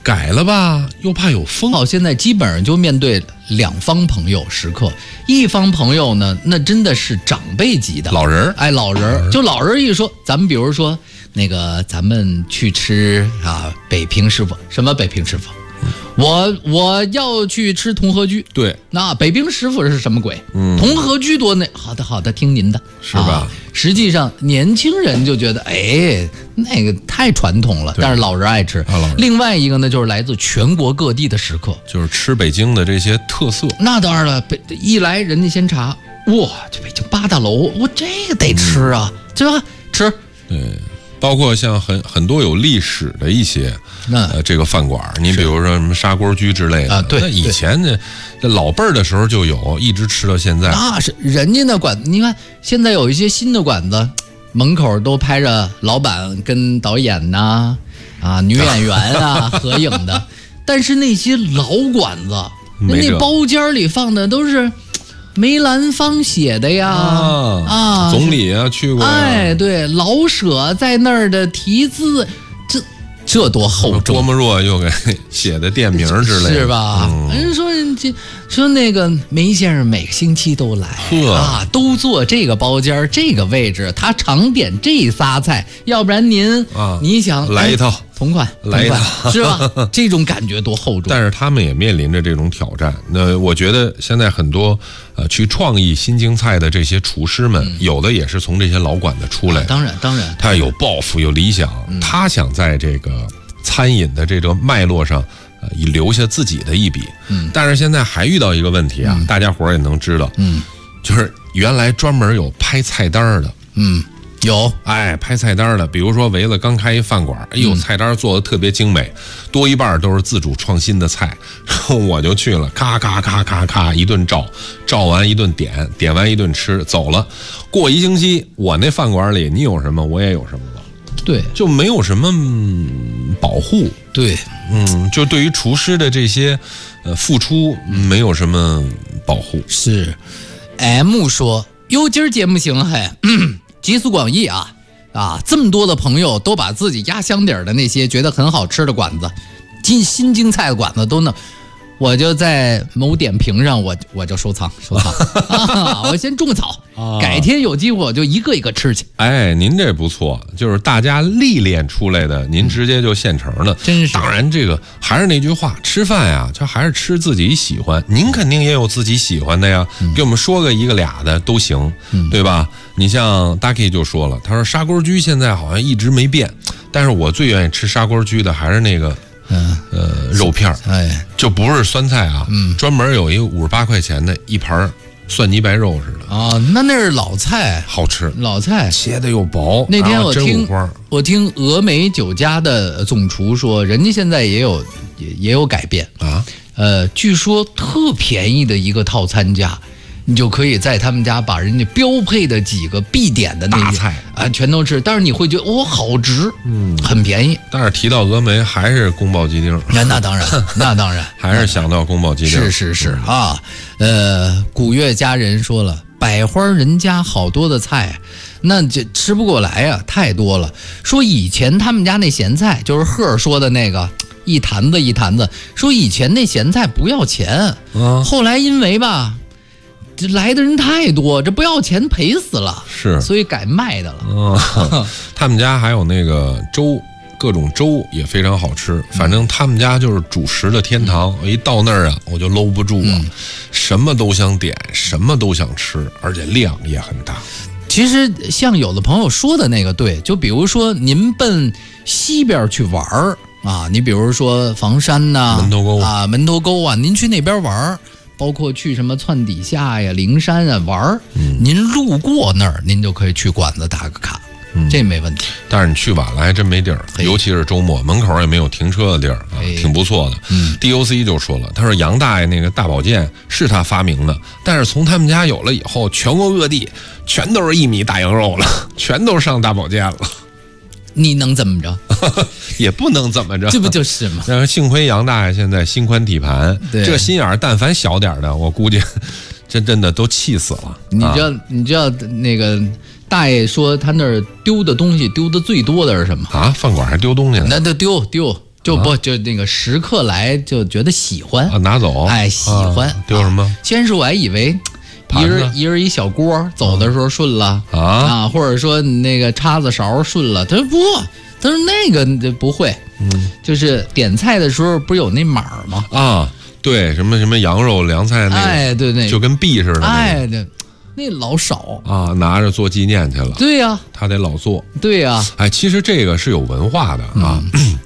改了吧又怕有风。 好，现在基本上就面对两方朋友时刻，一方朋友呢，那真的是长辈级的老人， 哎，老人就老人一说，咱们比如说那个，咱们去吃啊，北平师傅，什么北平师傅？我要去吃同和居。 对， 那北平师傅是什么鬼？同和居多那好的，听您的， 是吧？ 实际上年轻人就觉得，哎，那个太传统了，但是老人爱吃。另外一个呢，就是来自全国各地的食客， 就是吃北京的这些特色。 那当然了，一来人家先查，哇，这北京八大楼，我这个得吃啊，对吧？吃。 对。包括像很多有历史的一些这个饭馆，你比如说什么砂锅居之类的啊，对， 那以前这老辈儿的时候就有，一直吃到现在。 那是人家那馆子，你看现在有一些新的馆子，门口都拍着老板跟导演呐、女演员啊合影的，但是那些老馆子，那包间里放的都是梅兰芳写的呀， 总理啊去过， 哎，对，老舍在那儿的题字，这多厚重。 郭沫若又给写的店名之类的， 是吧？人说那个梅先生每个星期都来啊，都坐这个包间这个位置，他常点这仨菜，要不然你想来一套。 同款来一套是吧？这种感觉多厚重。 但是他们也面临着这种挑战。那我觉得现在很多去创意新京菜的这些厨师们，有的也是从这些老馆子出来。 当然， 他有抱负，有理想，他想在这个餐饮的这个脉络上，以留下自己的一笔。但是现在还遇到一个问题啊，大家伙儿也能知道，就是原来专门有拍菜单的， 有， 哎，拍菜单的，比如说维子刚开一饭馆，哎呦，菜单做的特别精美，多一半都是自主创新的菜，然后我就去了，咔咔咔咔咔一顿照完一顿点完一顿吃走了。过一星期，我那饭馆里你有什么我也有什么了， 对， 就没有什么保护， 对， 就对于厨师的这些付出没有什么保护。 是 M 说，哟，今儿节目行嘿。集思广益啊，这么多的朋友都把自己压箱底儿的那些觉得很好吃的馆子，新京菜的馆子都能，我就在某点评上我就收藏我先种草，改天有机会我就一个一个吃去。 哎，您这不错，就是大家历练出来的，您直接就现成的， 真是。 当然这个还是那句话，吃饭呀，就还是吃自己喜欢，您肯定也有自己喜欢的呀，给我们说个一个俩的都行，对吧？你像 Ducky 就说了，他说砂锅居现在好像一直没变，但是我最愿意吃砂锅居的还是那个肉片， 哎， 就不是酸菜啊，专门有一个58块钱的一盘蒜泥白肉似的啊，那是老菜， 好吃， 老菜切的又薄。 那天我听峨眉酒家的总厨说，人家现在也有改变啊， 据说特便宜的一个套餐价。你就可以在他们家把人家标配的几个必点的那些大菜啊全都吃，但是你会觉得好值，很便宜。 但是提到峨眉还是宫保鸡丁， 那当然， 还是想到宫保鸡丁。 是啊，古月家人说了，百花人家好多的菜，那这吃不过来呀，太多了。说以前他们家那咸菜，就是赫说的那个。一坛子，说以前那咸菜不要钱，后来因为吧。这来的人太多，这不要钱赔死了， 是， 所以改卖的了。 他们家还有那个粥，各种粥也非常好吃。反正他们家就是主食的天堂。一到那儿啊，我就搂不住啊，什么都想点，什么都想吃，而且量也很大。 其实像有的朋友说的那个对，就比如说您奔西边去玩啊，你比如说房山呐、门头沟啊，您去那边玩。包括去什么窜底下呀、灵山啊玩您路过那儿，您就可以去馆子打个卡，这没问题。 但是你去晚了还真没地儿，尤其是周末，门口也没有停车的地儿啊，挺不错的。DOC 就说了，他说杨大爷那个大保健是他发明的，但是从他们家有了以后，全国各地全都是1米大羊肉了，全都上大保健了。 你能怎么着？ 也不能怎么着， 这不就是吗？ 幸亏杨大爷现在心宽体盘，这心眼但凡小点的，我估计真的都气死了。 你知道那个大爷说他那儿丢的东西丢的最多的是什么啊？饭馆还丢东西呢？ 那丢就那个食客来就觉得喜欢啊，拿走， 哎，喜欢丢什么？ 先是我还以为一人一小锅，走的时候顺了啊，或者说你那个叉子勺顺了。他说不，他说那个不会，就是点菜的时候不是有那码吗？ 啊，对，什么羊肉凉菜那个， 哎，对那就跟币似的， 哎，对，那老少啊，拿着做纪念去了。 对呀， 他得老做。 对呀， 哎，其实这个是有文化的啊。